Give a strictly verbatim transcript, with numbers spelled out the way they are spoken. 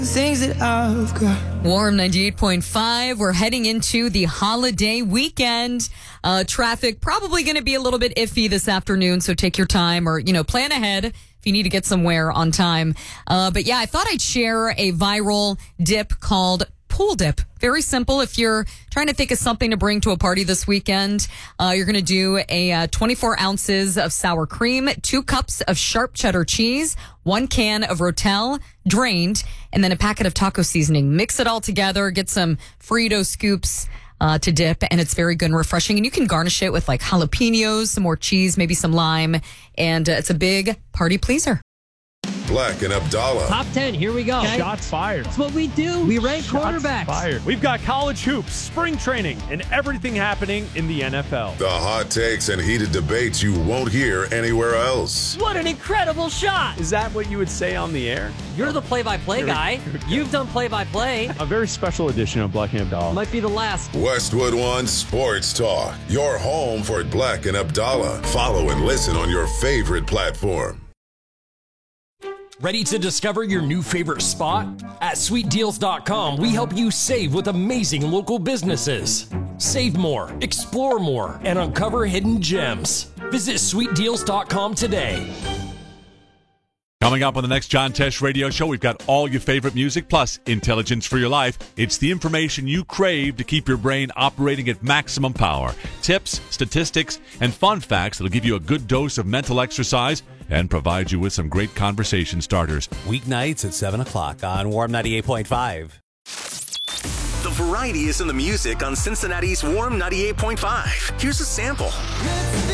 things that I've got. Warm ninety-eight point five. We're heading into the holiday weekend. Uh, traffic probably going to be a little bit iffy this afternoon, so take your time or, you know, plan ahead if you need to get somewhere on time. Uh, but yeah, I thought I'd share a viral dip called Pool Dip. Very simple. If you're trying to think of something to bring to a party this weekend, uh, you're going to do a uh, twenty-four ounces of sour cream, two cups of sharp cheddar cheese, one can of Rotel drained, and then a packet of taco seasoning. Mix it all together. Get some Frito scoops uh, to dip, and it's very good and refreshing. And you can garnish it with like jalapenos, some more cheese, maybe some lime, and uh, it's a big party pleaser. Black and Abdallah. Top ten, here we go. Okay. Shots fired. That's what we do. We rank Shots quarterbacks. Fired. We've got college hoops, spring training, and everything happening in the N F L. The hot takes and heated debates you won't hear anywhere else. What an incredible shot. Is that what you would say on the air? You're the play-by-play guy. You've done play-by-play. A very special edition of Black and Abdallah. Might be the last. Westwood One Sports Talk. Your home for Black and Abdallah. Follow and listen on your favorite platform. Ready to discover your new favorite spot? At sweet deals dot com, we help you save with amazing local businesses. Save more, explore more, and uncover hidden gems. Visit sweet deals dot com today. Coming up on the next John Tesh Radio Show, we've got all your favorite music plus intelligence for your life. It's the information you crave to keep your brain operating at maximum power. Tips, statistics, and fun facts that'll give you a good dose of mental exercise and provide you with some great conversation starters. Weeknights at seven o'clock on Warm ninety-eight point five. The variety is in the music on Cincinnati's Warm ninety-eight point five. Here's a sample.